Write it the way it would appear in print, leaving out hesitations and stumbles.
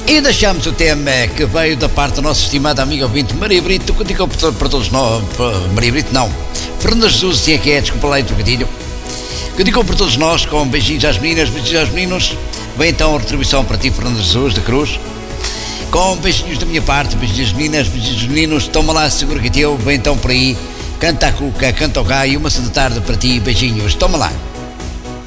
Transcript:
E deixamos o tema que veio da parte da nossa estimada amiga ouvinte Maria Brito, que digo para todos nós, Maria Brito não, Fernanda Jesus, se é que é, desculpa lá o trocadilho, que digo para todos nós, com beijinhos às meninas, beijinhos aos meninos. Vem então a retribuição para ti, Fernanda Jesus da Cruz, com beijinhos da minha parte, beijinhos às meninas, beijinhos aos meninos. Toma lá, segura que é teu, vem então por aí, canta a cuca, canta o gai, uma santa tarde para ti, beijinhos, toma lá.